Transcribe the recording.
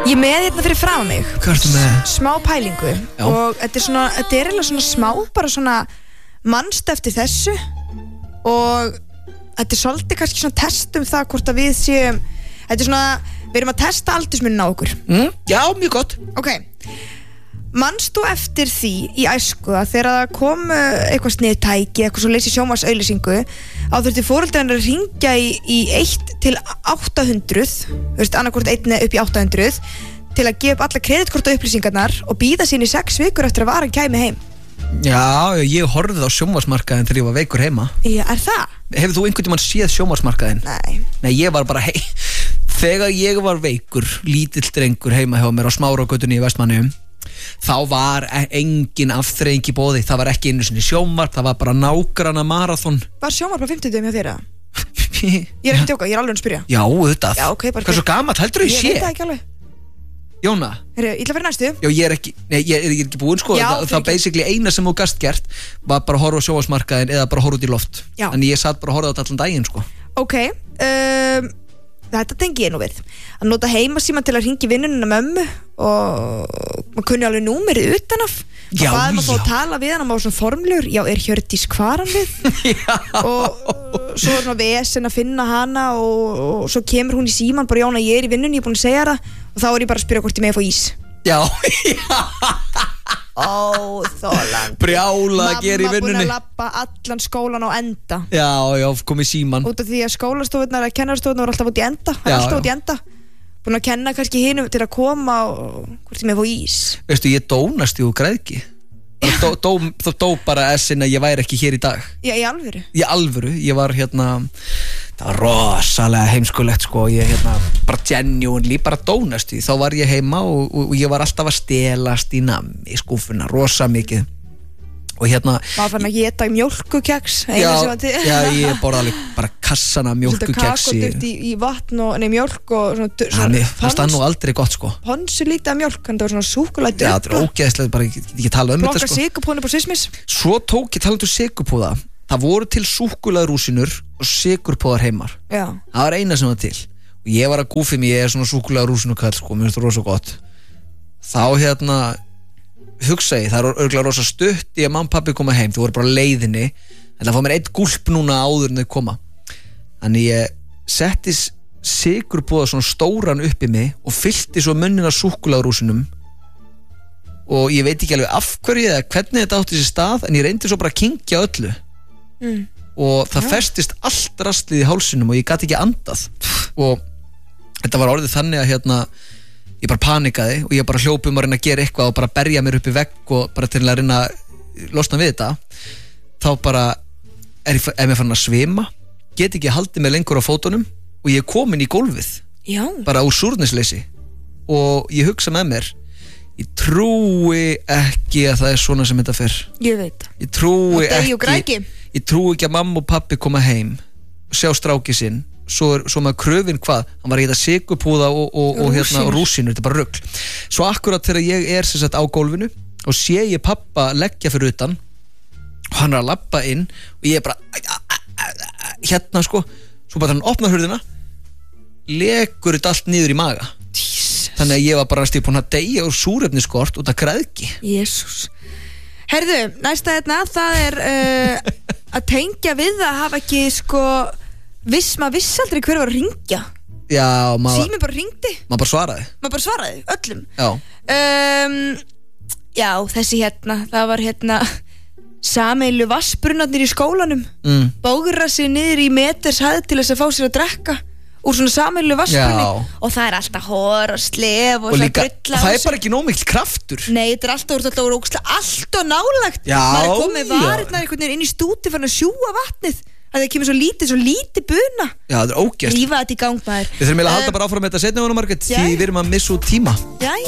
Ég með hérna fyrir frá mig. Hvað ertu með? Smá pælingu. Já. Og þetta er eiginlega svona smá, bara svona manstu eftir þessu. Og þetta er svolítið kannski svona test það hvort að við séum. Þetta er svona, við erum að testa aldursmuninn á okkur. Já, mjög gott. Ok. Manstu eftir því í æsku að þegar það kom eitthvað sniðtæki, eitthvað svo leysi sjónvarpsauglýsingu, þá þurfti foreldrarnir að hringja í 1 til 800, annarkvort 1 upp í 800, til að gefa upp alla kreditkortaupplýsingarnar og bíða sín í 6 vikur eftir að varan kæmi heim. Já, ég horfði á sjónvarpsmarkaðinn þegar ég var veikur heima. Já, er það? Hefur þú einhvern tímann séð sjónvarpsmarkaðinn? Nei, ég var bara þegar ég var veikur, lítill drengur heima hjá mér á Smáragötunni í Vestmannaeyjum, þá var engin afþreying í boði. Það var ekki einu sinni sjónvarp, það var bara nágranna marathon. Var sjónvarp á 50 hjá þér? Ég er ekki tjóka, ég er alveg að spyrja. Já, auðvitað. Já, okay, hvað svo gamall heldur ég sé? Ég veit það ekki alveg. Jóna? Ég ætla að fyrir næstu. Já, ég er ekki búinn sko. Það basically eina sem þú gast gert var bara að horfa á sjónvarpsmarkaðinn eða bara horfa út í loft. En ég satt bara að horfa á þetta allan daginn sko. Ok, þetta tengi ég nú við að nota heimasíman til að hringja vinnunina mömmu og maður kunni alveg númerið utan af og hvað maður fór að tala við hann og maður var svona formlegur, já, er Hjördís hvar hann við og svo var svona vesen að finna hana og svo kemur hún í síman bara, Jóna, ég er í vinnunni, ég er búin að segja það og þá er ég bara að spyrja hvort ég með að fá ís. Já. Óþolandi. Brjála að gera í vinnunni. Mamma búin að labba allan skólan á enda. Já, kom í síman. Út af því að skólastofurnar, kennarastofurnar voru alltaf út í enda. Það er alltaf út í enda. Búin að kenna kannski hinum til að koma og hvort ég með að fá ís. Veistu, ég dónast í græðki. Dó bara essin að ég væri ekki hér í dag. Já, í alvöru? Í alvöru, ég var það var rosalega heimskulegt sko, ég bara genuinely bara dónast í, þá var ég heima og ég var alltaf að stelast í nammi í skúfuna, rosa mikið og maður fann að geta mjólkukeks. Já, ég borða alveg bara kassana mjólkukeksi. Kakóduft í vatn og mjólk og það stað nú aldrei gott sko. Ponsu lítið af mjólk, þannig að það var svona súkulæti. Já, það er ógeðslega, bara ég get ekki tala þetta sko. Plokka sykurpúðan upp á Sismis. Svo tók ég talandi sykurpúða. Það voru til súkkulaðrúsinur og sykurpúðar heimar. Já. Það var eina sem var til. Og ég var að gúfi mig, ég er svona súkkulaðrúsinu kall sko, mér finnst það rosa gott. Þá hugsa ég, það er örgulega rosa stutt í að mamma og pabbi koma heim, þú voru bara á leiðinni en það fá mér 1 gúlp núna áður en þau koma. Þannig ég setti sykurpúða svona stóran upp í mig og fyllti svo munnin af súkkulaðrúsinum og ég veit ekki alveg af hverju eða hvernig þetta átti sér stað en ég reyndi svo bara að kyngja öllu og það festist allt rastlið í hálsinum og ég gat ekki andað og þetta var orðið þannig að ég bara panikaði og ég bara hljóp að reyna að gera eitthvað og bara berja mér upp í vegg og bara til að reyna að losna við þetta þá bara er mér fann að svima get ekki haldið mig lengur á fótunum og ég er komin í gólfið. Já. Bara úr súrnisleysi og ég hugsa með mér ég trúi ekki að það er svona sem þetta fer. Ég veit. Ég trúi ekki að mamma og pappi koma heim og sjá strákið sinn svo með kröfin hvað hann var að geta sykurpúða og rúsínur, þetta er bara rugl. Svo akkurat þegar ég er sem sagt á gólfinu og sé ég pappa leggja fyrir utan og hann er að labba inn og ég er bara sko, svo bara hann opnar hurðina legur þetta allt niður í maga. Jesus. Þannig að ég var bara búin að deyja úr súrefniskort út af græðki. Jésús. Herðu, næsta það er að tengja við að hafa ekki sko maður vissi aldrei hver var að ringja. Já, síminn bara ringdi. Maður bara svaraði öllum. Já. Já, þessi það var sameiginlegu vassbrunarnir í skólanum bógra sig niður í metershæð til þess að fá sér að drekka úr svona sameiginlegu vassbrunni og það er alltaf hor og slef og líka, það er bara ekki nóg mikil kraftur. Nei, þetta er alltaf nálagt. Já, maður er komið varirnar einhvern veginn inn í stúti fann að sjúga vatnið að það kemur svo lítið buna. Já, það er ógeðslegt. Rífa þetta í gang maður. Við þurfum að halda bara áfram með þetta seinna, Margrét, því við erum að missa út tíma. Já.